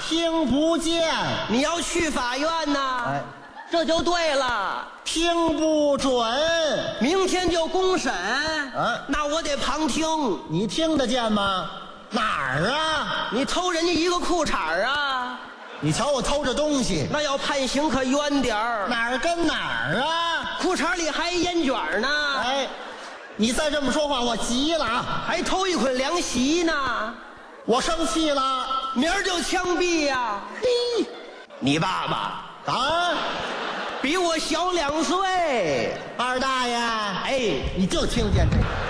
听不见。 你要去法院呐？ 哎， 这就对了。 听不准。 明天就公审。那我得旁听。 你听得见吗？哪儿啊？ 你偷人家一个裤衩啊？ 你瞧我偷着东西， 那要判刑可冤点儿。 哪儿跟哪儿啊？ 裤衩里还烟卷呢。 哎，你再这么说话，我急了啊！ 还偷一捆凉席呢。 我生气了， 明儿就枪毙呀！ 嘿， 你爸爸啊， 比我小2岁。 二大爷， 哎， 你就听见这个。